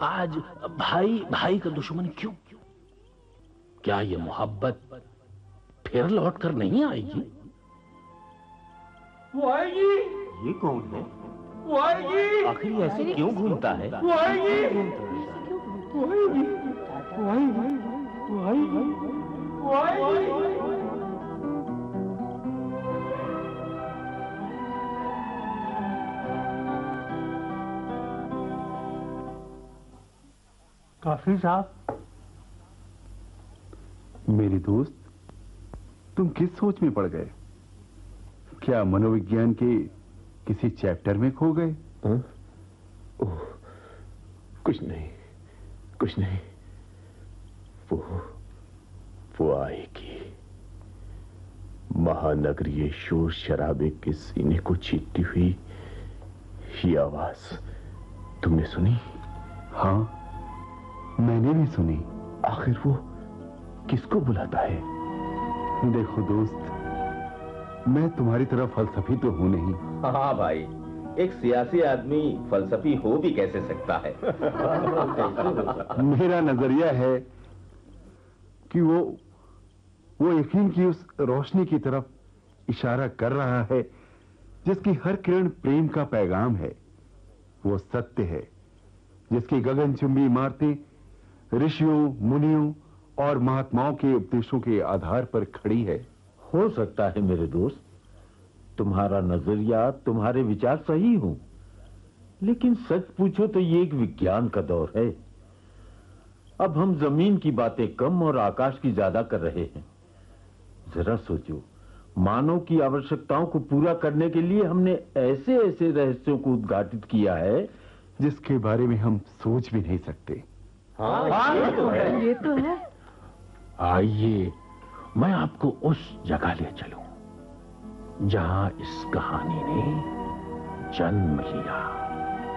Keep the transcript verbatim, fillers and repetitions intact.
आज भाई भाई का दुश्मन क्यों? क्या ये मोहब्बत फिर लौट कर नहीं आएगी? वो आएगी। ये कौन है? वो आएगी। आखिर ऐसे क्यों घूमता है? वो आएगी। वो आएगी। वो आएगी। वो आएगी। वो आएगी। काफी साहब। मेरी दोस्त, तुम किस सोच में पड़ गए? क्या मनोविज्ञान के किसी चैप्टर में खो गए? ओह, कुछ नहीं, कुछ नहीं। वो वो आएगी। महानगरीय शोर शराबे के सीने को चीरती हुई ये आवाज तुमने सुनी? हाँ, मैंने भी सुनी। आखिर वो किसको बुलाता है? देखो दोस्त, मैं तुम्हारी तरह फलसफी तो हूं नहीं। हाँ भाई, एक सियासी आदमी फलसफी हो भी कैसे सकता है? मेरा नजरिया है कि वो वो यकीन की उस रोशनी की तरफ इशारा कर रहा है जिसकी हर किरण प्रेम का पैगाम है। वो सत्य है जिसकी गगनचुंबी इमारतें ऋषियों, मुनियों और महात्माओं के उपदेशों के आधार पर खड़ी है। हो सकता है मेरे दोस्त, तुम्हारा नजरिया, तुम्हारे विचार सही हो, लेकिन सच पूछो तो ये एक विज्ञान का दौर है। अब हम जमीन की बातें कम और आकाश की ज्यादा कर रहे हैं। जरा सोचो, मानव की आवश्यकताओं को पूरा करने के लिए हमने ऐसे ऐसे रहस्यों को उद्घाटित किया है जिसके बारे में हम सोच भी नहीं सकते। हाँ, हाँ, ये तो है। ये तो है। आइए, मैं आपको उस जगह ले चलूं जहां इस कहानी ने जन्म लिया।